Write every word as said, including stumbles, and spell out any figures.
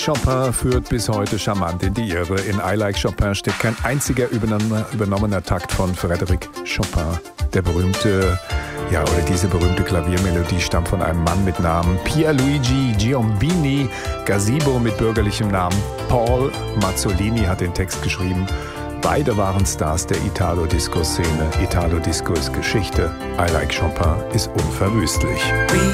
Chopin führt bis heute charmant in die Irre. In I Like Chopin steht kein einziger übernommener Takt von Frédéric Chopin. Der berühmte, ja, oder diese berühmte Klaviermelodie stammt von einem Mann mit Namen Pierluigi Giombini. Gazebo mit bürgerlichem Namen Paul Mazzolini hat den Text geschrieben. Beide waren Stars der Italo-Disco-Szene. Italo-Disco ist Geschichte. I Like Chopin ist unverwüstlich.